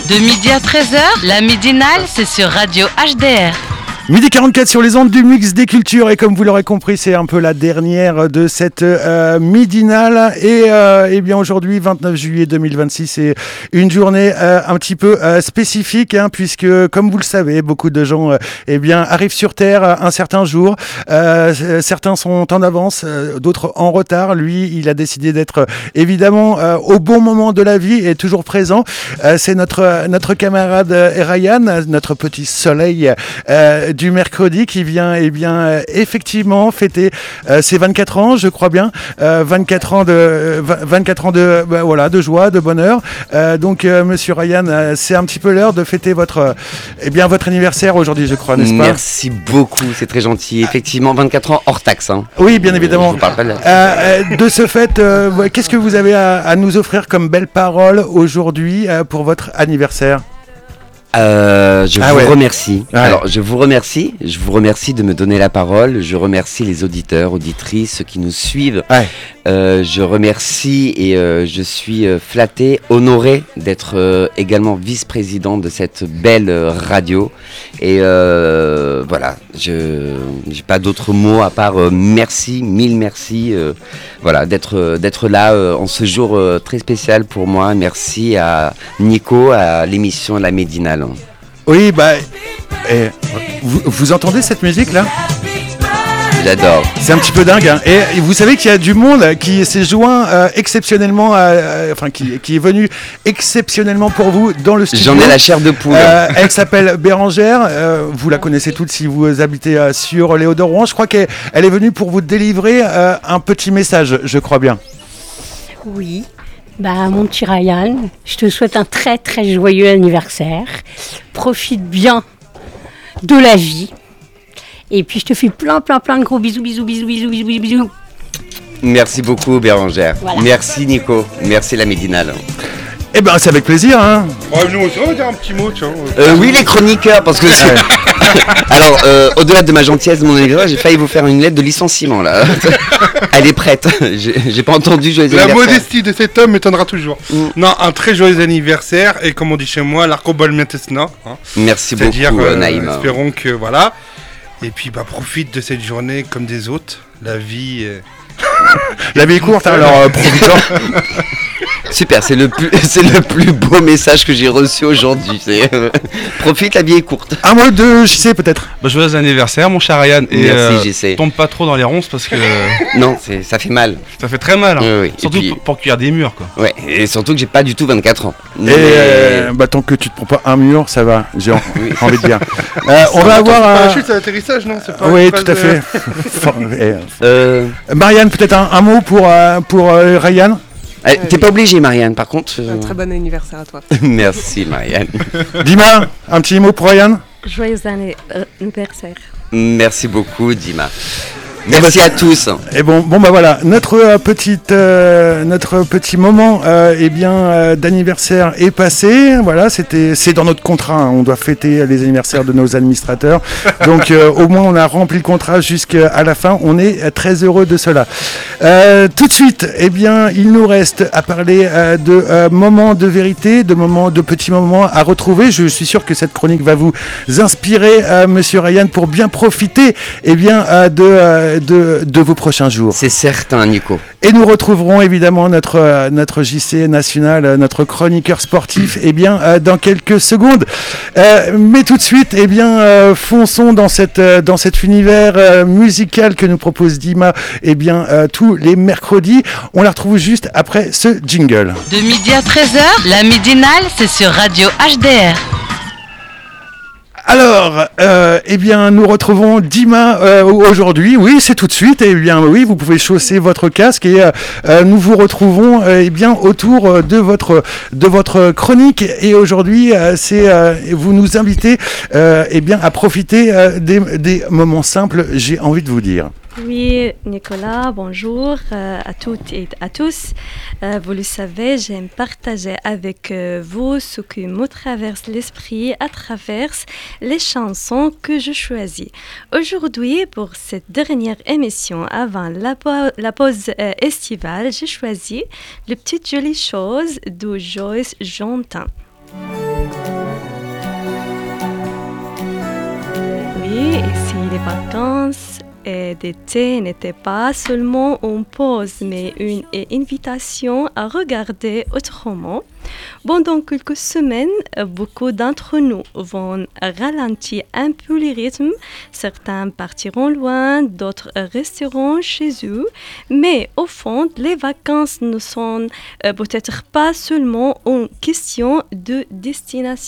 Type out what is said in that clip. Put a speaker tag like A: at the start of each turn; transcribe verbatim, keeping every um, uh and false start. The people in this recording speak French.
A: De midi à treize heures, la midinale, c'est sur Radio H D R.
B: Midi quarante-quatre sur les ondes du Mix des Cultures, et comme vous l'aurez compris, c'est un peu la dernière de cette euh, midinale. Et euh, eh bien aujourd'hui, vingt-neuf juillet deux mille vingt-six, c'est une journée euh, un petit peu euh, spécifique, hein, puisque comme vous le savez, beaucoup de gens euh, eh bien arrivent sur Terre un certain jour. Euh, certains sont en avance, euh, d'autres en retard. Lui, il a décidé d'être euh, évidemment euh, au bon moment de la vie et toujours présent. Euh, c'est notre notre camarade euh, Ryan, notre petit soleil euh, du mercredi, qui vient eh bien euh, effectivement fêter euh, ses vingt-quatre ans, je crois bien, euh, vingt-quatre ans de euh, vingt-quatre ans de bah, voilà, de joie, de bonheur. Euh, donc euh, monsieur Ryan, euh, c'est un petit peu l'heure de fêter votre euh, eh bien votre anniversaire aujourd'hui, je crois, n'est-ce pas?
C: Merci beaucoup, c'est très gentil. Effectivement, vingt-quatre ans hors taxe, hein.
B: Oui, bien évidemment.
C: Je vous parle pas de, la...
B: euh, de ce fait, euh, qu'est-ce que vous avez à, à nous offrir comme belle parole aujourd'hui euh, pour votre anniversaire?
C: Euh, je
B: ah
C: vous
B: ouais.
C: remercie.
B: Ouais.
C: Alors, je vous remercie. Je vous remercie de me donner la parole. Je remercie les auditeurs, auditrices, ceux qui nous suivent.
B: Ouais.
C: Euh, je remercie et euh, je suis euh, flatté, honoré d'être euh, également vice-président de cette belle euh, radio. Et euh, voilà, je n'ai pas d'autres mots à part euh, merci, mille merci. Euh, voilà, d'être euh, d'être là euh, en ce jour euh, très spécial pour moi. Merci à Nico, à l'émission La Midinale.
B: Oui, bah, eh, vous, vous entendez cette musique là?
C: J'adore.
B: C'est un petit peu dingue, hein. Et vous savez qu'il y a du monde qui s'est joint euh, exceptionnellement, euh, enfin qui, qui est venu exceptionnellement pour vous dans le studio.
C: J'en ai la chair de poule.
B: Euh, elle s'appelle Bérangère. Euh, vous la connaissez toutes si vous habitez euh, sur Léo de Rouen. Je crois qu'elle elle est venue pour vous délivrer euh, un petit message, je crois bien.
D: Oui. Bah, mon petit Ryan, je te souhaite un très très joyeux anniversaire. Profite bien de la vie. Et puis je te fais plein plein plein de gros bisous, bisous, bisous, bisous, bisous, bisous, bisous.
C: Merci beaucoup Bérangère.
D: Voilà.
C: Merci Nico. Merci la Midinale.
B: Eh ben c'est avec plaisir, hein.
E: Ouais, nous aussi on va dire un petit mot, tiens.
C: Euh, oui, les chroniqueurs, parce que c'est... Alors, euh, au-delà de ma gentillesse, mon anniversaire, j'ai failli vous faire une lettre de licenciement, là. Elle est prête. J'ai, j'ai pas entendu joyeux
E: La
C: anniversaire.
E: modestie de cet homme m'étonnera toujours. Mm. Non, un très joyeux anniversaire, et comme on dit chez moi, l'arcobol mientesna. Hein.
C: Merci
E: C'est-à-dire,
C: beaucoup,
E: euh,
C: Naïm.
E: espérons que, voilà. Et puis, bah, profite de cette journée comme des autres. La vie... Euh...
B: La vie est courte, alors euh, profitons.
C: Super, c'est le plus, c'est le plus beau message que j'ai reçu aujourd'hui. C'est, euh, profite, la vie est courte.
B: Un mot de J C peut-être.
F: Bah, joyeux anniversaire, mon cher Ryan. Et
C: Merci,
F: euh,
C: J C.
F: tombe pas trop dans les ronces parce que
C: Non, c'est, ça fait mal.
F: ça fait très mal. Hein.
C: Oui, oui.
F: Surtout
C: Et puis-
F: pour, pour cuire des murs, quoi.
C: Ouais, et surtout que j'ai pas du tout vingt-quatre ans.
B: Et
C: Mais-
B: euh, bah, tant que tu te prends pas un mur, ça va. J'ai en-
C: Oui.
B: envie de dire. Euh, on va avoir. un-
E: Parachute, c'est l'atterrissage, non? C'est pas
B: Oui,
E: une
B: tout
E: phrase,
B: à fait.
E: euh,
B: Enfin, eh,
C: Euh,
B: Marianne, peut-être un, un mot pour, euh, pour euh, Ryan.
C: euh, t'es pas obligée, Marianne, par contre. euh,
G: Un très bon anniversaire à toi.
C: Merci, Marianne.
B: Dima, un petit mot pour Ryan.
D: Joyeux anniversaire.
C: Merci beaucoup, Dima. Merci à tous.
B: Et bon, bon bah voilà, notre euh, petite, euh, notre petit moment, euh, eh bien, euh, d'anniversaire est passé. Voilà, c'était, c'est dans notre contrat. Hein, on doit fêter les anniversaires de nos administrateurs. Donc, euh, au moins, on a rempli le contrat jusqu'à la fin. On est très heureux de cela. Euh, tout de suite, eh bien, il nous reste à parler euh, de euh, moments de vérité, de moments, de petits moments à retrouver. Je suis sûr que cette chronique va vous inspirer, euh, Monsieur Ryan, pour bien profiter, eh bien, euh, de euh, De, de vos prochains jours.
C: C'est certain, Nico.
B: Et nous retrouverons évidemment notre, euh, notre J C national, euh, notre chroniqueur sportif, eh bien, euh, dans quelques secondes. Euh, mais tout de suite, eh bien, euh, fonçons dans, cette, euh, dans cet univers euh, musical que nous propose Dima, eh bien, euh, tous les mercredis. On la retrouve juste après ce jingle.
A: De midi à treize heures, la midinale, c'est sur Radio H D R.
B: Alors, euh, eh bien, nous retrouvons Dima euh, aujourd'hui. Oui, c'est tout de suite. Eh bien, oui, vous pouvez chausser votre casque et euh, nous vous retrouvons euh, eh bien autour de votre de votre chronique. Et aujourd'hui, euh, c'est euh, vous nous invitez euh, eh bien à profiter euh, des, des moments simples. J'ai envie de vous dire.
H: Oui, Nicolas, bonjour euh, à toutes et à tous. Euh, vous le savez, j'aime partager avec euh, vous ce qui me traverse l'esprit à travers les chansons que je choisis. Aujourd'hui, pour cette dernière émission avant la, po- la pause euh, estivale, j'ai choisi Les petites jolies choses de Joyce Jonathan. vacances et d'été n'étaient pas seulement une pause, mais une invitation à regarder autrement. Pendant quelques semaines, beaucoup d'entre nous vont ralentir un peu le rythme. Certains partiront loin, d'autres resteront chez eux. Mais au fond, les vacances ne sont euh, peut-être pas seulement une question de destination.